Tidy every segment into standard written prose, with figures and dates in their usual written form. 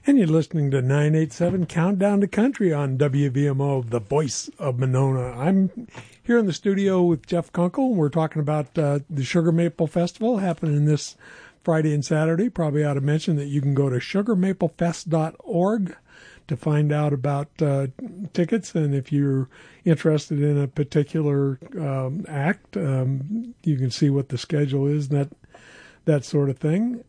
And you're listening to 987 Countdown to Country on WVMO, the voice of Monona. I'm here in the studio with Jeff Kunkel. We're talking about the Sugar Maple Festival happening this Friday and Saturday. Probably ought to mention that you can go to sugarmaplefest.org to find out about tickets. And if you're interested in a particular act, you can see what the schedule is and that sort of thing.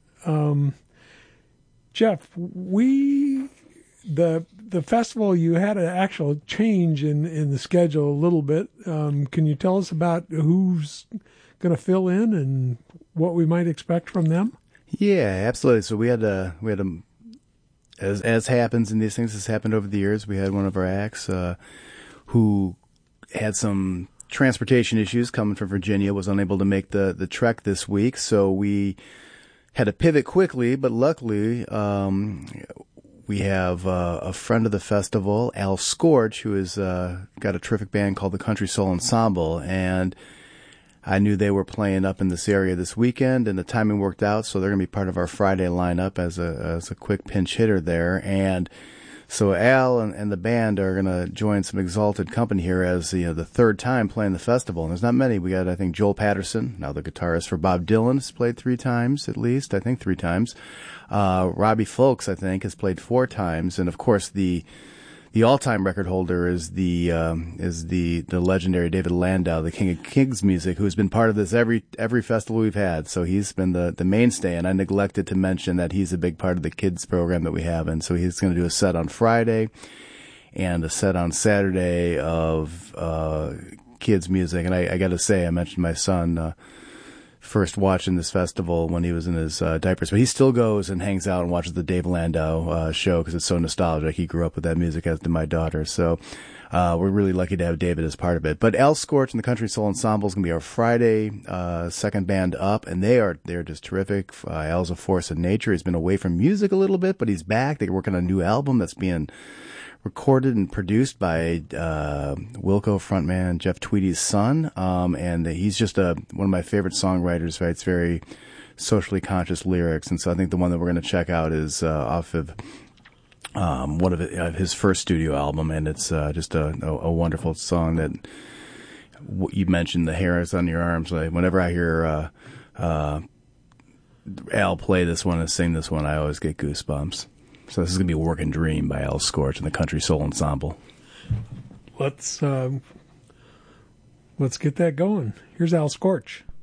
Jeff, the festival, you had an actual change in the schedule a little bit. Can you tell us about who's going to fill in and what we might expect from them? Yeah, absolutely. So we had as happens in these things, has happened over the years. We had one of our acts who had some transportation issues coming from Virginia, was unable to make the trek this week, so we had to pivot quickly, but luckily, we have a friend of the festival, Al Scorch, who has got a terrific band called the Country Soul Ensemble, and I knew they were playing up in this area this weekend, and the timing worked out, so they're going to be part of our Friday lineup as a quick pinch hitter there, and so Al and the band are going to join some exalted company here as the third time playing the festival. And there's not many. We got, I think, Joel Patterson, now the guitarist for Bob Dylan, has played 3 times at least. I think 3 times. Robbie Fulks, I think, has played 4 times. And of course, the all-time record holder is the legendary David Landau, the King of Kings music, who's been part of this every festival we've had. So he's been the mainstay, and I neglected to mention that he's a big part of the kids program that we have. And so he's going to do a set on Friday and a set on Saturday of kids music. And I got to say, I mentioned my son first watching this festival when he was in his diapers, but he still goes and hangs out and watches the Dave Landau show because it's so nostalgic. He grew up with that music, as did my daughter. So we're really lucky to have David as part of it. But Al Scorch and the Country Soul Ensemble is going to be our Friday second band up, and they're just terrific. Al's a force of nature. He's been away from music a little bit, but he's back. They're working on a new album that's being recorded and produced by Wilco frontman Jeff Tweedy's son, and he's just one of my favorite songwriters. Writes very socially conscious lyrics, and so I think the one that we're going to check out is off of one of his first studio album, and it's just a wonderful song that you mentioned, the hairs on your arms. Whenever I hear Al play this one and sing this one, I always get goosebumps. So this is going to be Working Dream by Al Scorch and the Country Soul Ensemble. Let's get that going. Here's Al Scorch.